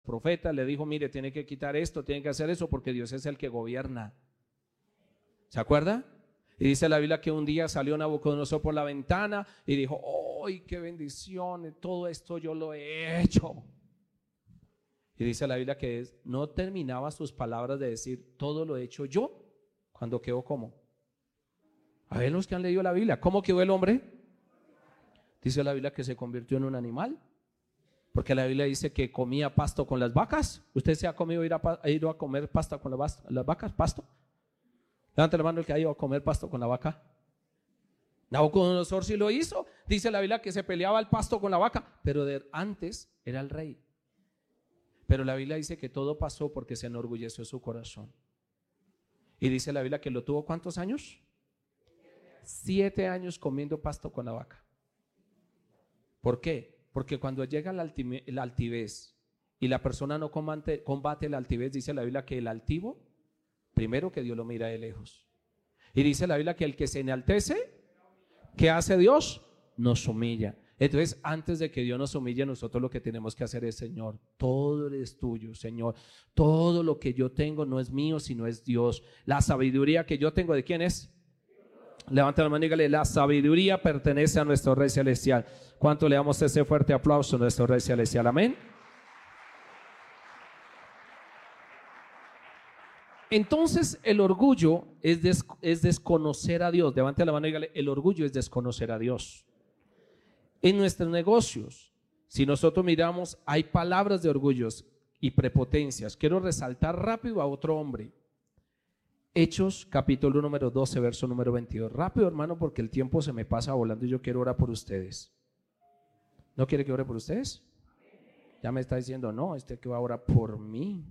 profetas, le dijo, mire, tiene que quitar esto, tiene que hacer eso, porque Dios es el que gobierna. ¿Se acuerda? Y dice la Biblia que un día salió Nabucodonosor por la ventana y dijo, ¡ay, qué bendición! Todo esto yo lo he hecho. Y dice la Biblia que no terminaba sus palabras de decir, todo lo he hecho yo, cuando quedó como. A ver los que han leído la Biblia, ¿cómo quedó el hombre? Dice la Biblia que se convirtió en un animal, porque la Biblia dice que comía pasto con las vacas. ¿Usted se ha comido ir a comer pasta con las vacas? ¿Pasto? Levante la mano el que ha ido a comer pasto con la vaca. Nabucodonosor sí lo hizo. Dice la Biblia que se peleaba el pasto con la vaca, pero antes era el rey. Pero la Biblia dice que todo pasó porque se enorgulleció su corazón. Y dice la Biblia que lo tuvo ¿cuántos años? 7 años comiendo pasto con la vaca. ¿Por qué? Porque cuando llega la altivez y la persona no combate la altivez, dice la Biblia que el altivo, primero que Dios lo mira de lejos. Y dice la Biblia que el que se enaltece, ¿qué hace Dios? Nos humilla. Entonces, antes de que Dios nos humille, nosotros lo que tenemos que hacer es, Señor, todo es tuyo, Señor. Todo lo que yo tengo no es mío, sino es Dios. La sabiduría que yo tengo, ¿de quién es? Levanta la mano y dígale, la sabiduría pertenece a nuestro Rey Celestial. ¿Cuánto le damos ese fuerte aplauso a nuestro Rey Celestial? Amén. Entonces el orgullo es desconocer a Dios. Levante la mano y dígale, el orgullo es desconocer a Dios. En nuestros negocios, si nosotros miramos, hay palabras de orgullos y prepotencias. Quiero resaltar rápido a otro hombre. Hechos capítulo número 12, verso número 22. Rápido, hermano, porque el tiempo se me pasa volando y yo quiero orar por ustedes. ¿No quiere que ore por ustedes? Ya me está diciendo, no, que va a orar por mí.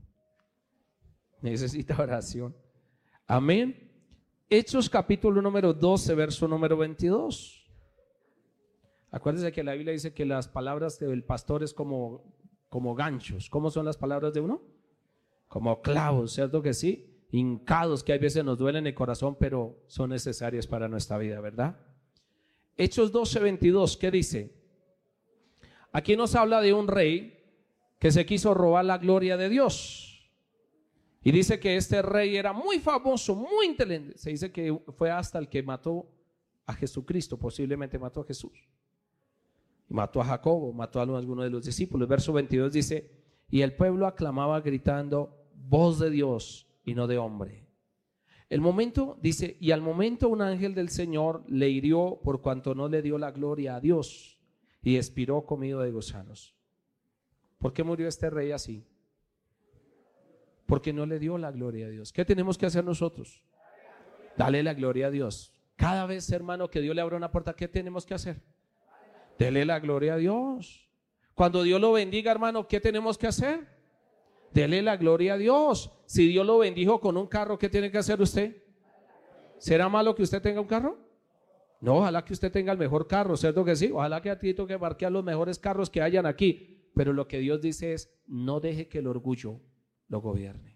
Necesita oración. Amén. Hechos capítulo número 12, verso número 22. Acuérdense que la Biblia dice que las palabras del pastor es como ganchos. ¿Cómo son las palabras de uno? Como clavos, ¿cierto que sí? Hincados, que a veces nos duelen el corazón, pero son necesarias para nuestra vida, ¿verdad? Hechos 12, 22, ¿qué dice? Aquí nos habla de un rey que se quiso robar la gloria de Dios. Y dice que este rey era muy famoso, muy inteligente. Se dice que fue hasta el que mató a Jesucristo, posiblemente mató a Jesús. Mató a Jacobo, mató a alguno de los discípulos. Verso 22 dice, y el pueblo aclamaba gritando, voz de Dios y no de hombre. El momento, dice, y al momento un ángel del Señor le hirió por cuanto no le dio la gloria a Dios y expiró comido de gusanos. ¿Por qué murió este rey así? Porque no le dio la gloria a Dios. ¿Qué tenemos que hacer nosotros? Dale la gloria a Dios. Cada vez, hermano, que Dios le abra una puerta, ¿qué tenemos que hacer? Dele la gloria a Dios. Cuando Dios lo bendiga, hermano, ¿qué tenemos que hacer? Dele la gloria a Dios. Si Dios lo bendijo con un carro, ¿qué tiene que hacer usted? ¿Será malo que usted tenga un carro? No, ojalá que usted tenga el mejor carro, ¿cierto que sí? Ojalá que a ti toque marcar los mejores carros que hayan aquí. Pero lo que Dios dice es, no deje que el orgullo lo gobierne.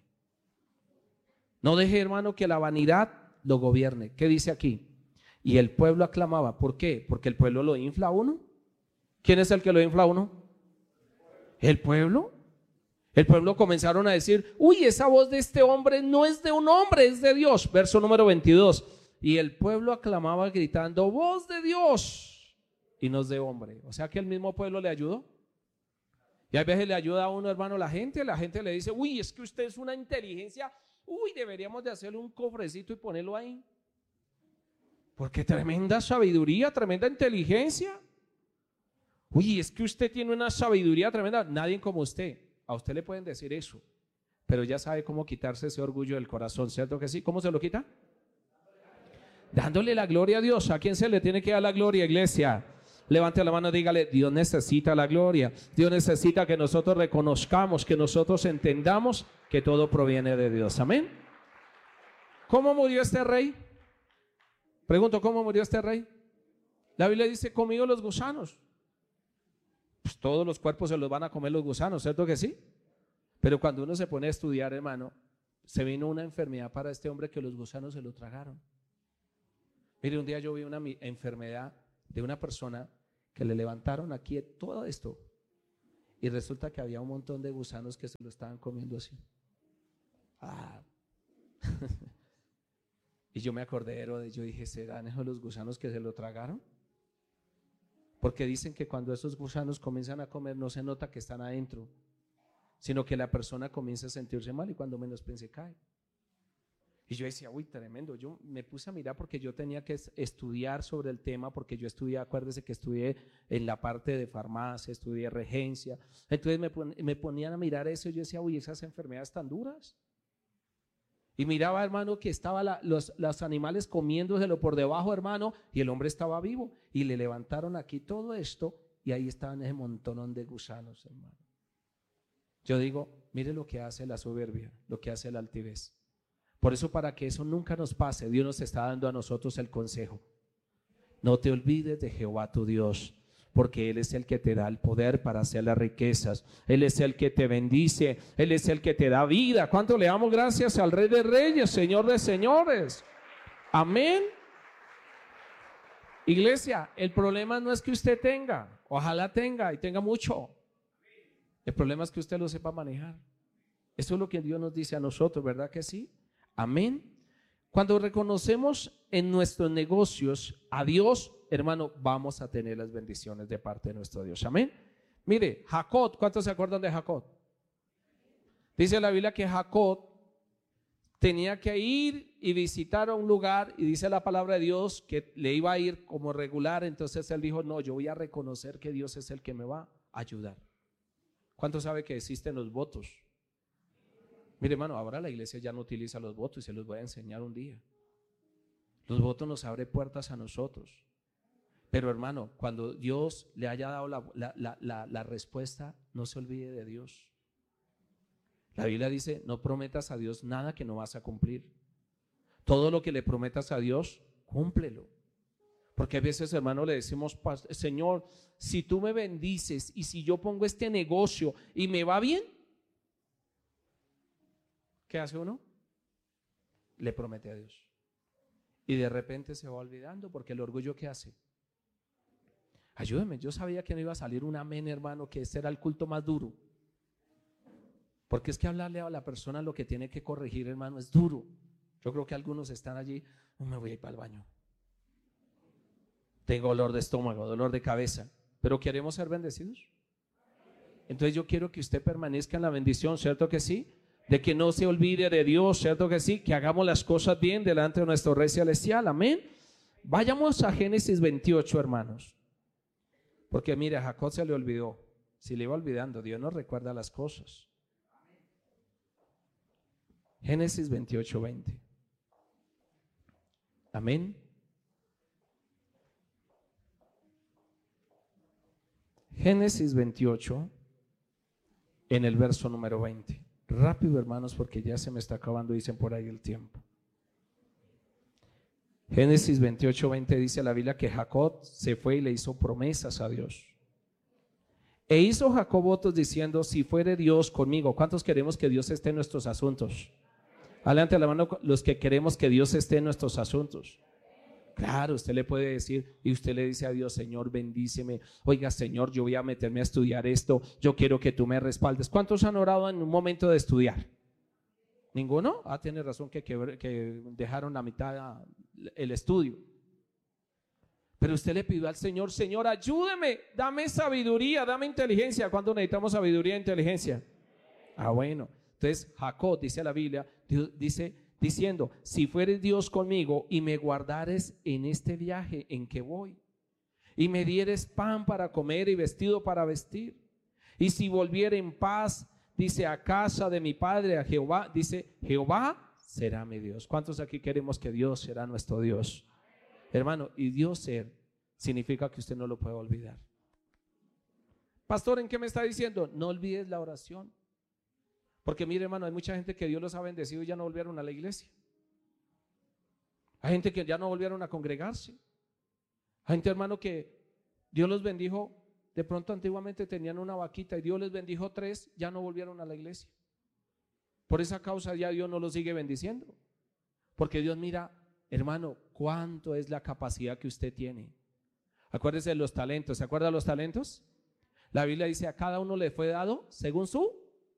No deje, hermano, que la vanidad lo gobierne. ¿Qué dice aquí? Y el pueblo aclamaba. ¿Por qué? Porque el pueblo lo infla a uno. ¿Quién es el que lo infla a uno? ¿El pueblo? El pueblo comenzaron a decir, uy, esa voz de este hombre no es de un hombre, es de Dios. Verso número 22. Y el pueblo aclamaba gritando, voz de Dios y no es de hombre. O sea que el mismo pueblo le ayudó. Y a veces le ayuda a uno, hermano, la gente le dice, uy, es que usted es una inteligencia, uy, deberíamos de hacerle un cofrecito y ponerlo ahí. Porque tremenda sabiduría, tremenda inteligencia. Uy, es que usted tiene una sabiduría tremenda. Nadie como usted. A usted le pueden decir eso, pero ya sabe cómo quitarse ese orgullo del corazón, ¿cierto que sí? ¿Cómo se lo quita? Dándole la gloria a Dios. ¿A quién se le tiene que dar la gloria, iglesia? Levante la mano y dígale, Dios necesita la gloria. Dios necesita que nosotros reconozcamos, que nosotros entendamos que todo proviene de Dios. Amén. ¿Cómo murió este rey? Pregunto, ¿cómo murió este rey? La Biblia dice, comió los gusanos. Pues todos los cuerpos se los van a comer los gusanos, ¿cierto que sí? Pero cuando uno se pone a estudiar, hermano, se vino una enfermedad para este hombre que los gusanos se lo tragaron. Mire, un día yo vi una enfermedad de una persona que le levantaron aquí todo esto Y resulta que había un montón de gusanos que se lo estaban comiendo así. Ah. Y yo me acordé, Herodes, yo dije, ¿serán esos los gusanos que se lo tragaron? Porque dicen que cuando esos gusanos comienzan a comer no se nota que están adentro, sino que la persona comienza a sentirse mal y cuando menos pense cae. Y yo decía, uy, tremendo. Yo me puse a mirar porque yo tenía que estudiar sobre el tema, porque yo estudié, acuérdese que estudié en la parte de farmacia, estudié regencia. Entonces me ponían a mirar eso y yo decía, uy, esas enfermedades tan duras. Y miraba, hermano, que estaban los animales comiéndoselo por debajo, hermano, y el hombre estaba vivo. Y le levantaron aquí todo esto y ahí estaban ese montón de gusanos, hermano. Yo digo, mire lo que hace la soberbia, lo que hace la altivez. Por eso, para que eso nunca nos pase, Dios nos está dando a nosotros el consejo. No te olvides de Jehová tu Dios, porque Él es el que te da el poder para hacer las riquezas. Él es el que te bendice, Él es el que te da vida. ¿Cuánto le damos gracias al Rey de Reyes, Señor de Señores? Amén. Iglesia, el problema no es que usted tenga, ojalá tenga y tenga mucho. El problema es que usted lo sepa manejar. Eso es lo que Dios nos dice a nosotros, ¿verdad que sí? Amén. Cuando reconocemos en nuestros negocios a Dios, hermano, vamos a tener las bendiciones de parte de nuestro Dios. Amén. Mire, Jacob, ¿cuántos se acuerdan de Jacob? Dice la Biblia que Jacob tenía que ir y visitar a un lugar y dice la palabra de Dios que le iba a ir como regular. Entonces él dijo, no, yo voy a reconocer que Dios es el que me va a ayudar. ¿Cuántos sabe que existen los votos? Mire, hermano, ahora la iglesia ya no utiliza los votos y se los voy a enseñar un día. Los votos nos abren puertas a nosotros. Pero, hermano, cuando Dios le haya dado la respuesta, no se olvide de Dios. La Biblia dice, no prometas a Dios nada que no vas a cumplir. Todo lo que le prometas a Dios, cúmplelo. Porque a veces, hermano, le decimos, Señor, si tú me bendices y si yo pongo este negocio y me va bien, ¿qué hace uno? Le promete a Dios. Y de repente se va olvidando porque el orgullo, ¿qué hace? Ayúdeme, yo sabía que no iba a salir un amén, hermano, que ese era el culto más duro. Porque es que hablarle a la persona lo que tiene que corregir, hermano, es duro. Yo creo que algunos están allí, no me voy a ir para el baño. Tengo dolor de estómago, dolor de cabeza, pero queremos ser bendecidos. Entonces yo quiero que usted permanezca en la bendición, ¿cierto que sí? De que no se olvide de Dios, ¿cierto que sí? Que hagamos las cosas bien delante de nuestro Rey Celestial, amén. Vayamos a Génesis 28, hermanos. Porque mire, a Jacob se le olvidó. Si le iba olvidando, Dios nos recuerda las cosas. Génesis 28, 20. Amén. Génesis 28, en el verso número 20. Rápido, hermanos, porque ya se me está acabando, dicen por ahí, el tiempo. Génesis 28, 20 dice la Biblia que Jacob se fue y le hizo promesas a Dios. E hizo Jacob votos diciendo, si fuere Dios conmigo. ¿Cuántos queremos que Dios esté en nuestros asuntos? Adelante la mano los que queremos que Dios esté en nuestros asuntos. Claro, usted le puede decir y usted le dice a Dios, Señor, bendíceme. Oiga, Señor, yo voy a meterme a estudiar esto. Yo quiero que tú me respaldes. ¿Cuántos han orado en un momento de estudiar? ¿Ninguno? Tiene razón que dejaron a mitad el estudio. Pero usted le pidió al Señor, Señor, ayúdeme, dame sabiduría, dame inteligencia. ¿Cuándo necesitamos sabiduría e inteligencia? Bueno, entonces Jacob, dice la Biblia, diciendo, si fueres Dios conmigo y me guardares en este viaje en que voy, y me dieres pan para comer y vestido para vestir, y si volviera en paz, dice, a casa de mi padre, a Jehová, dice, Jehová será mi Dios. ¿Cuántos aquí queremos que Dios será nuestro Dios? Hermano, y Dios ser significa que usted no lo puede olvidar. Pastor, ¿en qué me está diciendo? No olvides la oración. Porque mire, hermano, hay mucha gente que Dios los ha bendecido y ya no volvieron a la iglesia. Hay gente que ya no volvieron a congregarse. Hay gente, hermano, que Dios los bendijo. De pronto antiguamente tenían una vaquita y Dios les bendijo 3, ya no volvieron a la iglesia. Por esa causa ya Dios no los sigue bendiciendo. Porque Dios mira, hermano, cuánto es la capacidad que usted tiene. Acuérdese de los talentos. ¿Se acuerda de los talentos? La Biblia dice: a cada uno le fue dado según su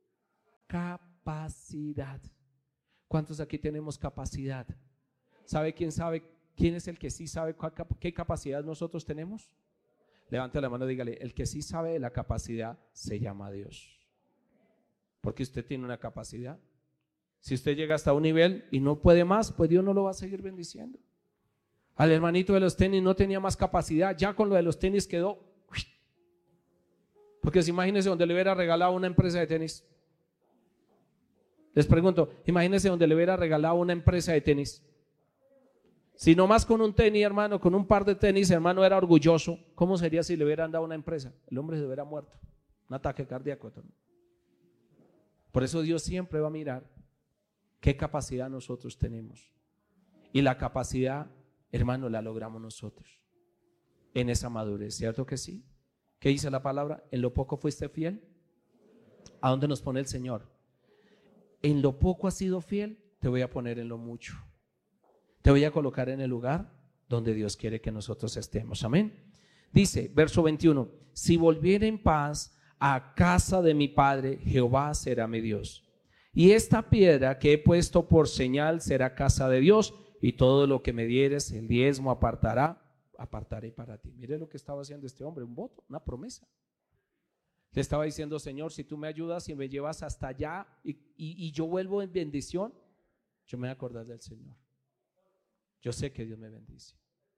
capacidad. ¿Cuántos aquí tenemos capacidad? ¿Sabe quién es el que sí sabe qué capacidad nosotros tenemos? Levante la mano y dígale: el que sí sabe de la capacidad se llama Dios. Porque usted tiene una capacidad. Si usted llega hasta un nivel y no puede más, pues Dios no lo va a seguir bendiciendo. Al hermanito de los tenis no tenía más capacidad, ya con lo de los tenis quedó. Porque si imagínese donde le hubiera regalado una empresa de tenis. Les pregunto, imagínese donde le hubiera regalado una empresa de tenis. Si nomás con un tenis, hermano, con un par de tenis, hermano, era orgulloso, ¿cómo sería si le hubieran dado una empresa? El hombre se hubiera muerto, un ataque cardíaco. Por eso Dios siempre va a mirar qué capacidad nosotros tenemos. Y la capacidad, hermano, la logramos nosotros en esa madurez, ¿cierto que sí? ¿Qué dice la palabra? En lo poco fuiste fiel. ¿A dónde nos pone el Señor? En lo poco has sido fiel, te voy a poner en lo mucho. Te voy a colocar en el lugar donde Dios quiere que nosotros estemos. Amén. Dice, verso 21, si volviere en paz a casa de mi padre, Jehová será mi Dios. Y esta piedra que he puesto por señal será casa de Dios, y todo lo que me dieres, el diezmo apartaré para ti. Mire lo que estaba haciendo este hombre, un voto, una promesa. Le estaba diciendo: Señor, si tú me ayudas y me llevas hasta allá y yo vuelvo en bendición, yo me voy a acordar del Señor. Yo sé que Dios me bendice.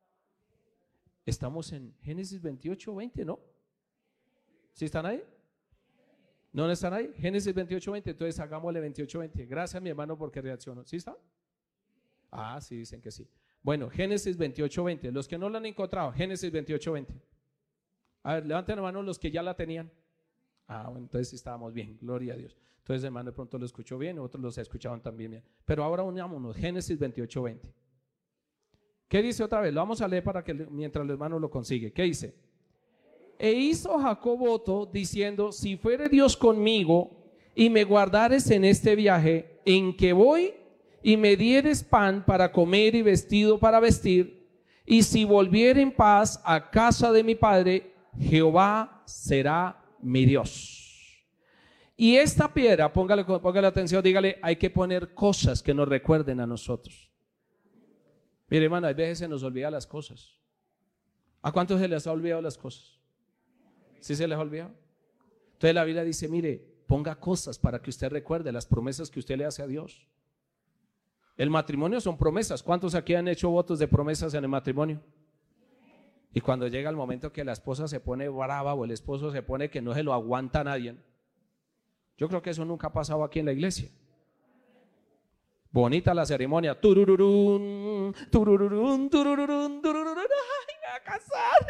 Estamos en Génesis 28, 20, ¿no? ¿Sí están ahí? ¿No están ahí? Génesis 28, 20. Entonces hagámosle 28, 20. Gracias, mi hermano, porque reaccionó. ¿Sí está? Ah, sí, dicen que sí. Bueno, Génesis 28, 20. Los que no lo han encontrado, Génesis 28, 20. A ver, levanten la mano los que ya la tenían. Ah, bueno, entonces sí estábamos bien, gloria a Dios. Entonces, hermano, de pronto lo escuchó bien, otros los escuchaban también bien. Pero ahora unámonos, Génesis 28, 20. ¿Qué dice otra vez? Lo vamos a leer para que mientras el hermano lo consigue. ¿Qué dice? E hizo Jacob voto diciendo: si fuere Dios conmigo y me guardares en este viaje en que voy, y me dieres pan para comer y vestido para vestir, y si volviere en paz a casa de mi padre, Jehová será mi Dios. Y esta piedra, póngale atención, dígale: hay que poner cosas que nos recuerden a nosotros. Mire, hermano, a veces se nos olvidan las cosas. ¿A cuántos se les ha olvidado las cosas? ¿Sí se les ha olvidado? Entonces la Biblia dice: mire, ponga cosas para que usted recuerde las promesas que usted le hace a Dios. El matrimonio son promesas. ¿Cuántos aquí han hecho votos de promesas en el matrimonio? Y cuando llega el momento que la esposa se pone brava o el esposo se pone que no se lo aguanta a nadie, yo creo que eso nunca ha pasado aquí en la iglesia. Bonita la ceremonia, turururún, turururún, turururún, turururún. Ay, me va a casar.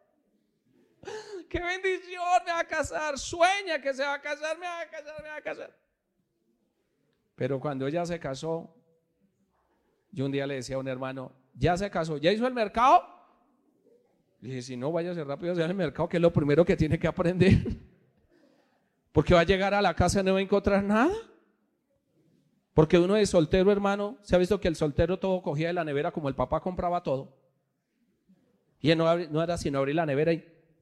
Qué bendición, me va a casar. Sueña que se va a casar, me va a casar, me va a casar. Pero cuando ella se casó, yo un día le decía a un hermano: ¿ya se casó? ¿Ya hizo el mercado? Le dije: si no, váyase rápido a hacer el mercado, que es lo primero que tiene que aprender. Porque va a llegar a la casa y no va a encontrar nada. Porque uno es soltero, hermano, se ha visto que el soltero todo cogía de la nevera, como el papá compraba todo. Y no era sino abrir la nevera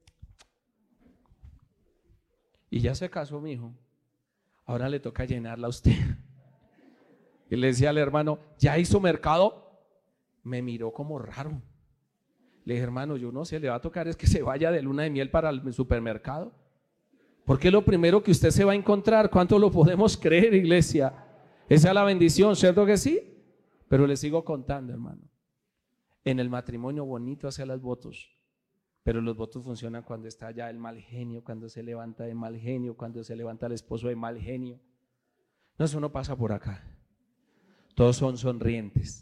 y ya se casó mi hijo. Ahora le toca llenarla a usted. Y le decía al hermano: ¿ya hizo mercado? Me miró como raro. Le dije: hermano, yo no sé, le va a tocar es que se vaya de luna de miel para el supermercado. Porque es lo primero que usted se va a encontrar. ¿Cuánto lo podemos creer, iglesia? Esa es la bendición, ¿cierto que sí? Pero le sigo contando, hermano. En el matrimonio bonito hacer los votos, pero los votos funcionan cuando está ya el mal genio, cuando se levanta de mal genio, cuando se levanta el esposo de mal genio. No, eso no pasa por acá. Todos son sonrientes.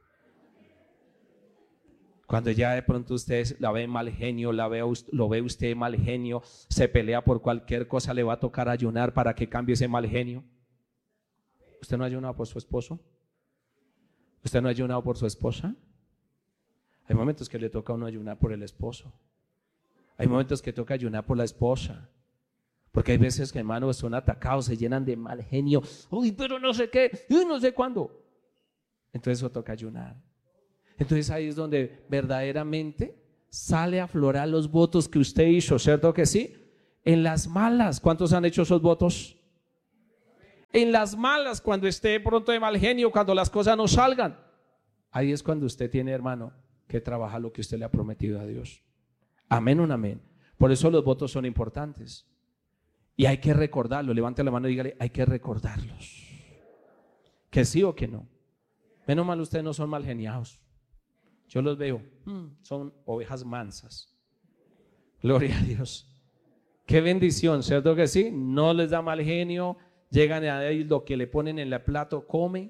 Cuando ya de pronto usted la ve mal genio, lo ve usted mal genio, se pelea por cualquier cosa, le va a tocar ayunar para que cambie ese mal genio. ¿Usted no ha ayunado por su esposo? ¿Usted no ha ayunado por su esposa? Hay momentos que le toca a uno ayunar por el esposo. Hay momentos que toca ayunar por la esposa. Porque hay veces que, hermanos, son atacados, se llenan de mal genio. Uy, pero no sé qué, no sé cuándo. Entonces eso toca ayunar. Entonces ahí es donde verdaderamente sale a aflorar los votos que usted hizo, ¿cierto que sí? En las malas, ¿cuántos han hecho esos votos? En las malas, cuando esté de pronto de mal genio, cuando las cosas no salgan. Ahí es cuando usted tiene, hermano, que trabajar lo que usted le ha prometido a Dios. Amén o no amén. Por eso los votos son importantes. Y hay que recordarlos. Levante la mano y dígale, hay que recordarlos. Que sí o que no. Menos mal ustedes no son mal geniados. Yo los veo, son ovejas mansas. Gloria a Dios. Qué bendición, ¿cierto que sí? No les da mal genio, llegan a ahí lo que le ponen en el plato, come.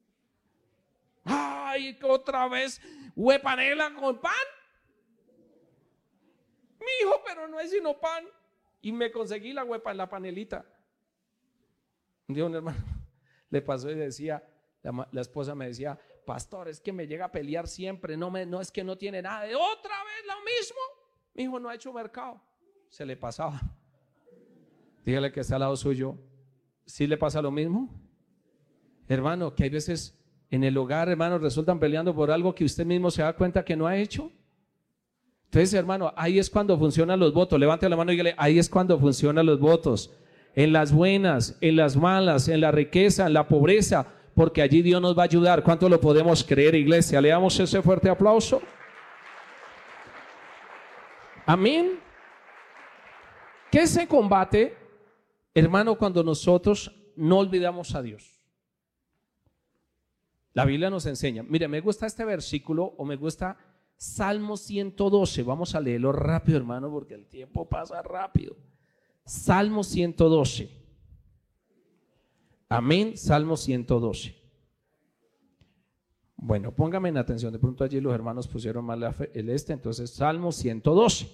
Ay, otra vez huepanela con pan. Mi hijo, pero no es sino pan. Y me conseguí la panelita. Un día un hermano le pasó y decía, la esposa me decía, pastor, es que me llega a pelear siempre, no es que no tiene nada, de otra vez lo mismo. Mi hijo no ha hecho mercado. Se le pasaba. Dígale que está al lado suyo, ¿sí le pasa lo mismo? Hermano, que hay veces en el hogar, hermano, resultan peleando por algo que usted mismo se da cuenta que no ha hecho. Entonces, hermano, ahí es cuando funcionan los votos. Levante la mano y dígale, ahí es cuando funcionan los votos. En las buenas, en las malas, en la riqueza, en la pobreza, porque allí Dios nos va a ayudar. ¿Cuánto lo podemos creer, iglesia? Le damos ese fuerte aplauso. Amén. ¿Qué se combate, hermano, cuando nosotros no olvidamos a Dios? La Biblia nos enseña. Mire, me gusta este versículo o me gusta Salmo 112. Vamos a leerlo rápido, hermano, porque el tiempo pasa rápido. Salmo 112. Amén, Salmo 112. Bueno, póngame en atención. De pronto allí los hermanos pusieron mal el entonces Salmo 112.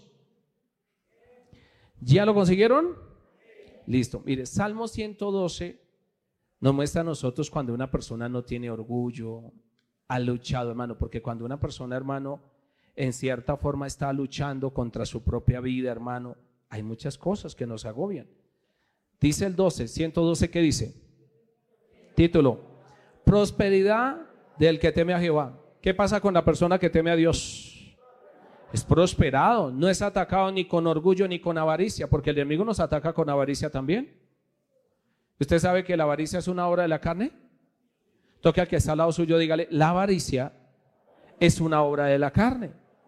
¿Ya lo consiguieron? Listo. Mire, Salmo 112 nos muestra a nosotros cuando una persona no tiene orgullo, ha luchado, hermano, porque cuando una persona, hermano, en cierta forma está luchando contra su propia vida, hermano, hay muchas cosas que nos agobian. Dice el 112, ¿qué dice? Título: prosperidad del que teme a Jehová. ¿Qué pasa con la persona que teme a Dios? Es prosperado, no es atacado ni con orgullo ni con avaricia, porque el enemigo nos ataca con avaricia también. ¿Usted sabe que la avaricia es una obra de la carne? Toque al que está al lado suyo, dígale, la avaricia es una obra de la carne.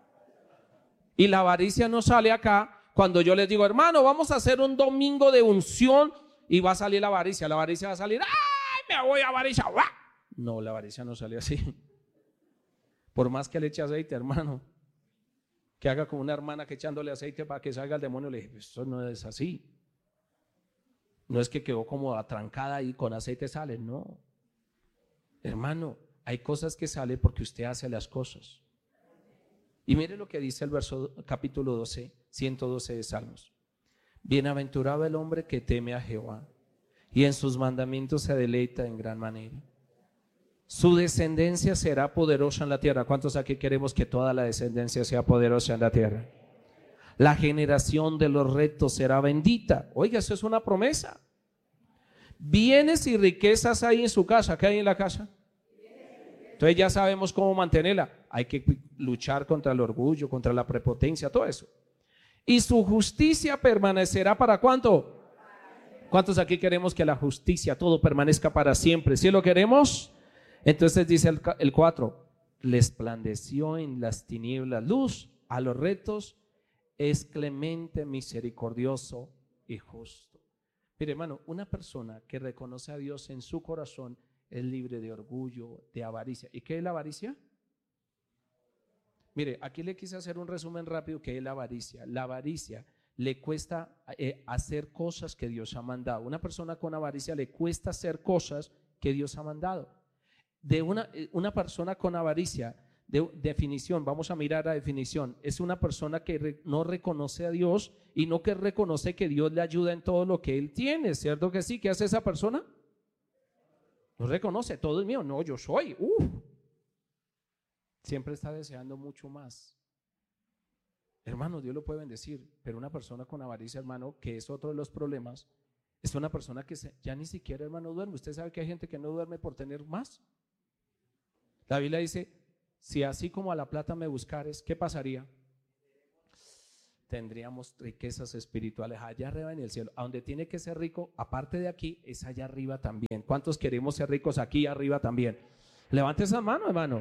Y la avaricia no sale acá cuando yo les digo, hermano, vamos a hacer un domingo de unción, y va a salir la avaricia va a salir, ¡ay, me voy a avaricia! ¡Uah! No, la avaricia no sale así. Por más que le eche aceite, hermano, que haga como una hermana que echándole aceite para que salga el demonio, le dije, eso no es así. No es que quedó como atrancada y con aceite sale, no. Hermano, hay cosas que salen porque usted hace las cosas. Y mire lo que dice el capítulo 12, 112 de Salmos. Bienaventurado el hombre que teme a Jehová y en sus mandamientos se deleita en gran manera. Su descendencia será poderosa en la tierra. ¿Cuántos aquí queremos que toda la descendencia sea poderosa en la tierra? La generación de los rectos será bendita. Oiga, eso es una promesa. Bienes y riquezas hay en su casa. ¿Qué hay en la casa? Entonces ya sabemos cómo mantenerla. Hay que luchar contra el orgullo, contra la prepotencia, todo eso. Y su justicia permanecerá ¿para cuánto? ¿Cuántos aquí queremos que la justicia, todo permanezca para siempre? ¿Sí lo queremos? Entonces dice el 4, les resplandeció en las tinieblas luz, a los rectos es clemente, misericordioso y justo. Mire, hermano, una persona que reconoce a Dios en su corazón es libre de orgullo, de avaricia. ¿Y qué es la avaricia? Mire, aquí le quise hacer un resumen rápido. ¿Qué es la avaricia? La avaricia le cuesta hacer cosas que Dios ha mandado. Una persona con avaricia le cuesta hacer cosas que Dios ha mandado. De una persona con avaricia, definición, vamos a mirar la definición, es una persona que no reconoce a Dios y no que reconoce que Dios le ayuda en todo lo que él tiene, ¿cierto que sí? ¿Qué hace esa persona? No reconoce, todo es mío, no, yo soy, siempre está deseando mucho más. Hermano, Dios lo puede bendecir, pero una persona con avaricia, hermano, que es otro de los problemas, es una persona que ya ni siquiera, hermano, duerme. Usted sabe que hay gente que no duerme por tener más. La Biblia dice, si así como a la plata me buscares, ¿qué pasaría? tendríamos riquezas espirituales allá arriba en el cielo. A donde tiene que ser rico, aparte de aquí, es allá arriba también. ¿Cuántos queremos ser ricos aquí arriba también? Levante esa mano, hermano.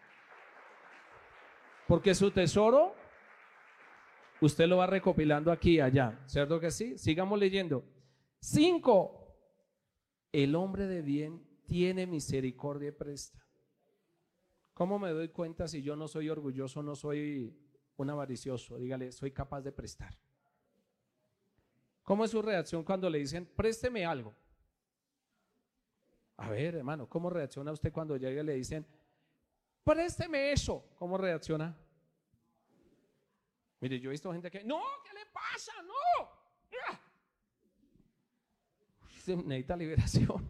Porque su tesoro, usted lo va recopilando aquí y allá. ¿Cierto que sí? Sigamos leyendo. 5. El hombre de bien tiene misericordia y presta. ¿Cómo me doy cuenta si yo no soy orgulloso, no soy un avaricioso? Dígale, soy capaz de prestar. ¿Cómo es su reacción cuando le dicen, présteme algo? A ver, hermano, ¿cómo reacciona usted cuando llega y le dicen, présteme eso? ¿Cómo reacciona? Mire, yo he visto gente que, no, ¿qué le pasa? No. Se necesita liberación.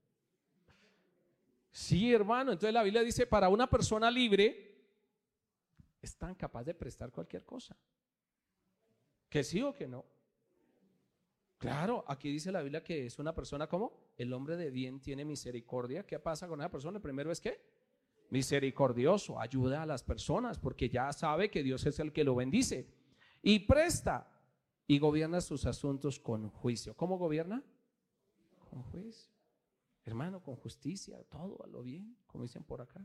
Sí, hermano, entonces la Biblia dice, para una persona libre, es tan capaz de prestar cualquier cosa. Que sí o que no. Claro, aquí dice la Biblia que es una persona como el hombre de bien tiene misericordia. ¿Qué pasa con esa persona? El primero es que misericordioso, ayuda a las personas porque ya sabe que Dios es el que lo bendice y presta y gobierna sus asuntos con juicio. ¿Cómo gobierna? Con juicio. Hermano, con justicia, todo a lo bien, como dicen por acá.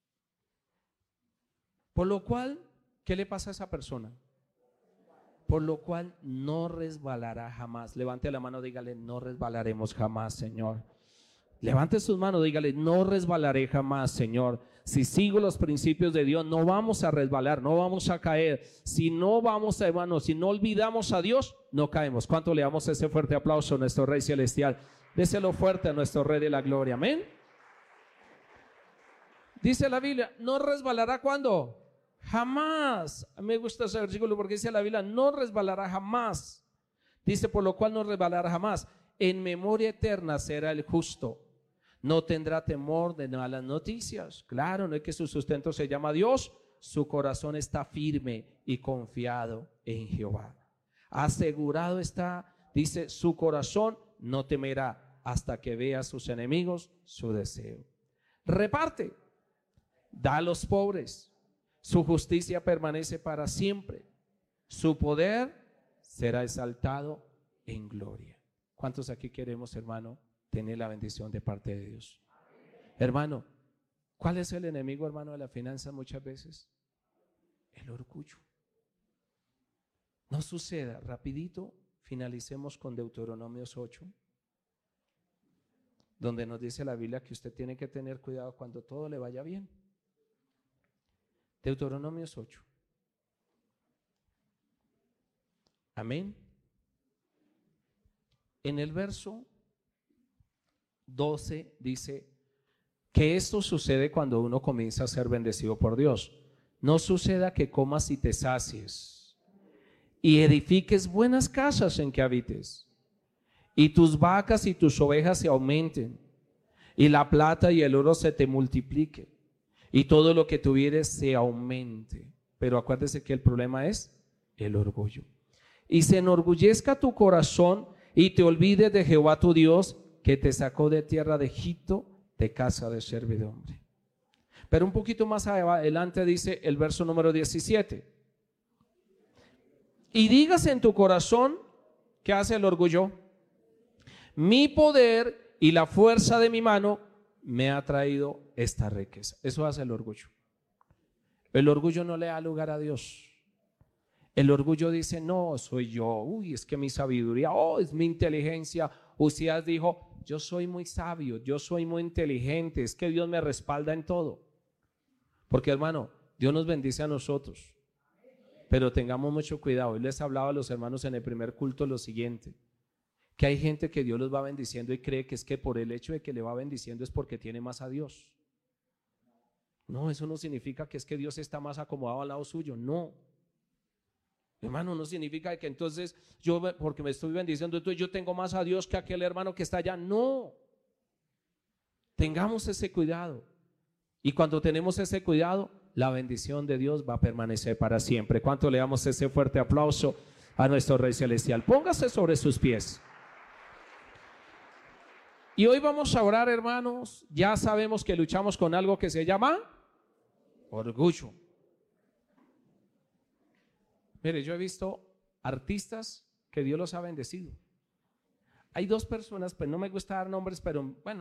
Por lo cual, ¿qué le pasa a esa persona? Por lo cual no resbalará jamás. Levante la mano, dígale, no resbalaremos jamás, Señor. Levante sus manos, dígale, no resbalaré jamás, Señor. Si sigo los principios de Dios, no vamos a resbalar, no vamos a caer. Si no vamos, hermano, si no olvidamos a Dios, no caemos. ¿Cuánto le damos ese fuerte aplauso a nuestro Rey Celestial? Déselo fuerte a nuestro Rey de la Gloria, amén. Dice la Biblia, no resbalará ¿cuándo? Jamás. Me gusta ese versículo porque dice la Biblia, no resbalará jamás. Dice, por lo cual no resbalará jamás. En memoria eterna será el justo. No tendrá temor de malas noticias. Claro, no es que su sustento se llama Dios. Su corazón está firme y confiado en Jehová. Asegurado está, dice, su corazón no temerá hasta que vea a sus enemigos su deseo. Reparte, da a los pobres. Su justicia permanece para siempre. Su poder será exaltado en gloria. ¿Cuántos aquí queremos, hermano, tener la bendición de parte de Dios? Hermano, ¿cuál es el enemigo, hermano, de la finanza muchas veces? El orgullo. No suceda, rapidito, finalicemos con Deuteronomios 8, donde nos dice la Biblia que usted tiene que tener cuidado cuando todo le vaya bien. Deuteronomios 8. Amén. En el verso 12 dice que esto sucede cuando uno comienza a ser bendecido por Dios. No suceda que comas y te sacies y edifiques buenas casas en que habites, y tus vacas y tus ovejas se aumenten, y la plata y el oro se te multiplique, y todo lo que tuvieres se aumente. Pero acuérdese que el problema es el orgullo. Y se enorgullezca tu corazón y te olvides de Jehová tu Dios, que te sacó de tierra de Egipto, de casa de servidumbre. Pero un poquito más adelante dice el verso número 17. Y digas en tu corazón, ¿qué hace el orgullo? Mi poder y la fuerza de mi mano me ha traído esta riqueza. Eso hace el orgullo. El orgullo no le da lugar a Dios. El orgullo dice, no, soy yo. Uy, es que mi sabiduría, es mi inteligencia. Usías dijo, yo soy muy sabio, yo soy muy inteligente. Es que Dios me respalda en todo. Porque, hermano, Dios nos bendice a nosotros. Pero tengamos mucho cuidado. Hoy les hablaba a los hermanos en el primer culto lo siguiente: que hay gente que Dios los va bendiciendo y cree que es que por el hecho de que le va bendiciendo es porque tiene más a Dios. No, eso no significa que es que Dios está más acomodado al lado suyo. No, hermano, no significa que entonces yo, porque me estoy bendiciendo, entonces yo tengo más a Dios que aquel hermano que está allá. No, tengamos ese cuidado. Y cuando tenemos ese cuidado, la bendición de Dios va a permanecer para siempre. ¿Cuánto le damos ese fuerte aplauso a nuestro Rey Celestial? Póngase sobre sus pies. Y hoy vamos a orar, hermanos. Ya sabemos que luchamos con algo que se llama orgullo. Mire, yo he visto artistas que Dios los ha bendecido. Hay dos personas, pues no me gusta dar nombres, pero bueno,